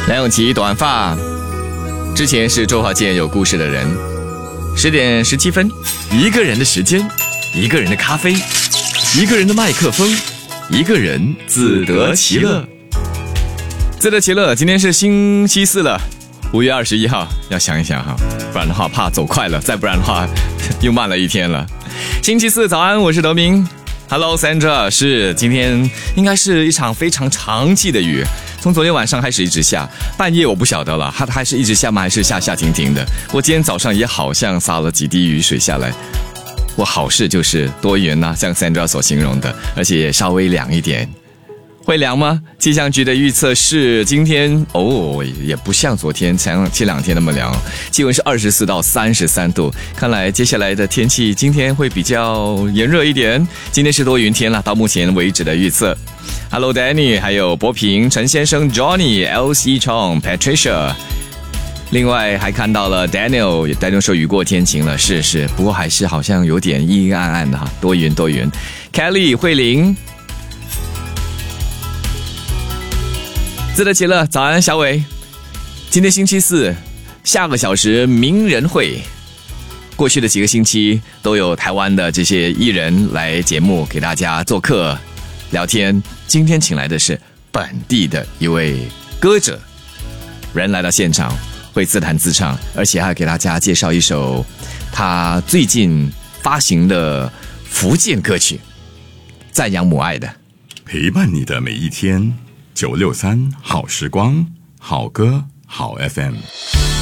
梁咏琪短发，之前是周华健有故事的人。10点17分，一个人的时间，一个人的咖啡，一个人的麦克风，一个人自得其乐。自得其乐，今天是星期四了，5月21号，要想一想哈，不然的话怕走快了，再不然的话又慢了一天了。星期四早安，我是德明。Hello Sandra， 是今天应该是一场非常长期的雨，从昨天晚上开始一直下，半夜我不晓得了，它还是一直下吗？还是下停停的？我今天早上也好像洒了几滴雨水下来。我好事就是多云啊，像 Sandra 所形容的，而且也稍微凉一点。会凉吗？气象局的预测是今天也不像昨天前2天那么凉，气温是24到33度，看来接下来的天气今天会比较炎热一点。今天是多云天了，到目前为止的预测。Hello Danny， 还有博平、陈先生、Johnny、LC Chong、Patricia， 另外还看到了 Daniel 说雨过天晴了，是，不过还是好像有点阴阴暗暗的哈，多云。Kelly、慧玲。自得其乐，早安小伟。今天星期四，下个小时名人会。过去的几个星期都有台湾的这些艺人来节目给大家做客聊天，今天请来的是本地的一位歌者，人来到现场会自弹自唱，而且还给大家介绍一首他最近发行的福建歌曲，赞扬母爱的。 陪伴你的每一天，963好时光，好歌好 FM。